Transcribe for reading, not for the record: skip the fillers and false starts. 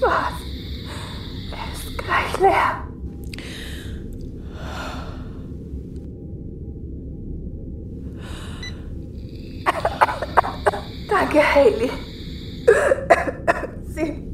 Was? Er ist gleich leer. Danke, Hayley. Sie